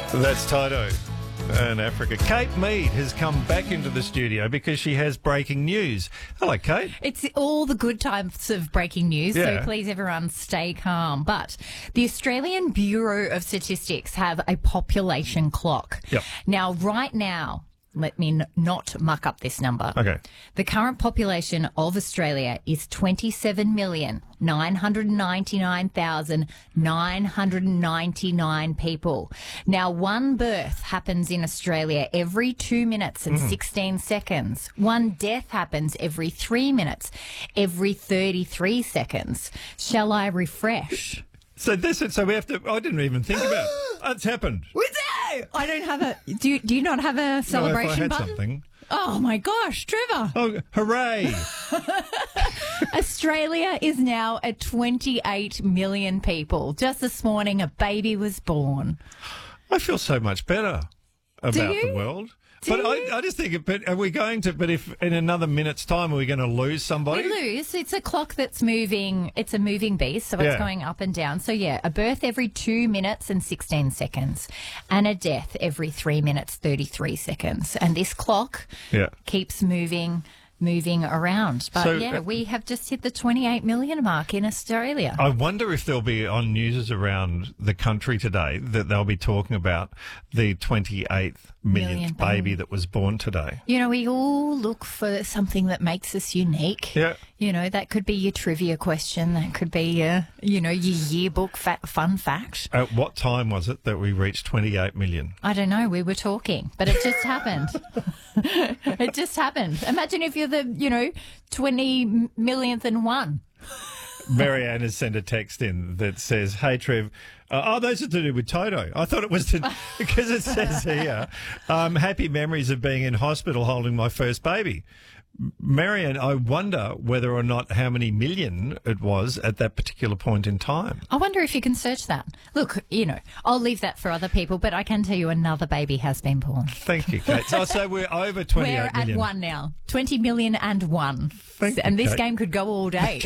That's Toto and Africa. Kate Mead has come back into the studio because she has breaking news. Hello, Kate. It's all the good types of breaking news, Yeah. so please everyone stay calm. But the Australian Bureau of Statistics have a population clock. Yep. Now, right now, let me not muck up this number. Okay. The current population of Australia is 27,999,999 people. Now, one birth happens in Australia every 2 minutes and 16 seconds. One death happens every 3 minutes, every 33 seconds. Shall I refresh? So we have to. I didn't even think about it. It's happened. I don't have a. Do you not have a celebration if I had button? something. Oh my gosh, Trevor! Oh, hooray! Australia is now at 28 million people. Just this morning, a baby was born. I feel so much better about you? the world. Do But you? I just think, but are we going to? But if in another minute's time, are we going to lose somebody? We lose. It's a clock that's moving. It's a moving beast, so it's Yeah. going up and down. So yeah, a birth every 2 minutes and 16 seconds, and a death every 3 minutes 33 seconds. And this clock Yeah. keeps moving around. But So, yeah, we have just hit the 28 million mark in Australia. I wonder if there'll be on news around the country today that they'll be talking about the 28th millionth Million baby that was born today. You know, we all look for something that makes us unique. Yeah. You know, that could be your trivia question. That could be, your yearbook fun fact. At what time was it that we reached 28 million? I don't know. We were talking, but it just happened. It just happened. Imagine if you're the, 20 millionth and one. Marianne has sent a text in that says, "Hey Trev, those are to do with Toto. I thought it was because it says here, happy memories of being in hospital holding my first baby." Marianne, I wonder whether or not how many million it was at that particular point in time. I wonder if you can search that. Look, I'll leave that for other people, but I can tell you another baby has been born. Thank you, Kate. So we're over 28 We're million. at one now. 20 million and one. Thank you, And this Kate. game could go all day.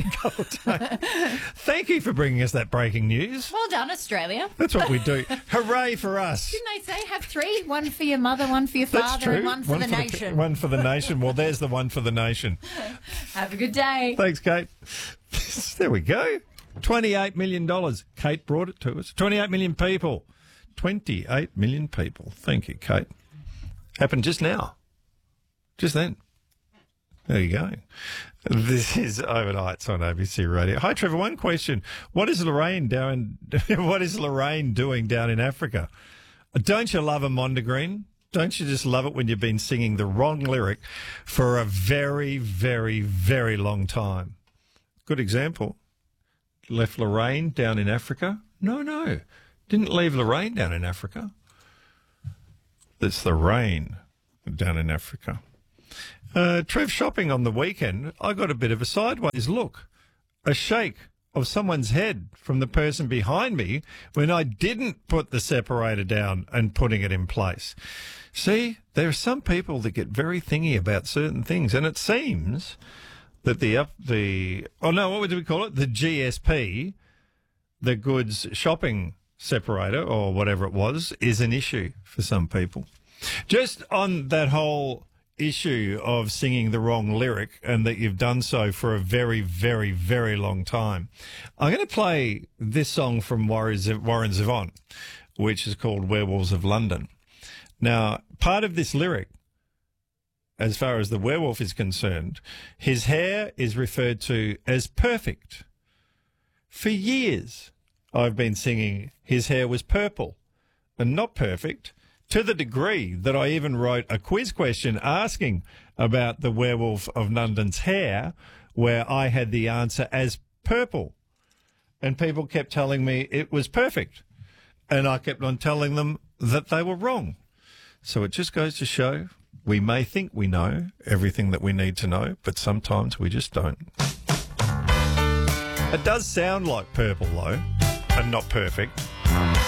Thank you for bringing us that breaking news. Well done, Australia. That's what we do. Hooray for us. Didn't they say have three? One for your mother, one for your That's father, true. and one for the nation. One for the nation. Well, there's the one for the nation. Have a good day. Thanks, Kate. There we go. $28 million. Kate brought it to us. 28 million people. 28 million people. Thank you, Kate. Happened just now. Just then. There you go. This is Overnights on ABC Radio. Hi, Trevor. One question. What is Lorraine doing down in Africa? Don't you love a Mondegreen? Don't you just love it when you've been singing the wrong lyric for a very, very, very long time? Good example. Left Lorraine down in Africa? No. Didn't leave Lorraine down in Africa. It's the rain down in Africa. Trev, shopping on the weekend, I got a bit of a sideways look. A shake of someone's head from the person behind me when I didn't put the separator down and putting it in place. See, there are some people that get very thingy about certain things, and it seems that what would we call it? The GSP, the goods shopping separator or whatever it was, is an issue for some people. Just on that whole issue of singing the wrong lyric and that you've done so for a very, very, very long time, I'm going to play this song from Warren Zevon, which is called Werewolves of London. Now, part of this lyric, as far as the werewolf is concerned, his hair is referred to as perfect. For years, I've been singing his hair was purple and not perfect, to the degree that I even wrote a quiz question asking about the werewolf of London's hair, where I had the answer as purple. And people kept telling me it was perfect. And I kept on telling them that they were wrong. So it just goes to show we may think we know everything that we need to know, but sometimes we just don't. It does sound like purple, though, and not perfect.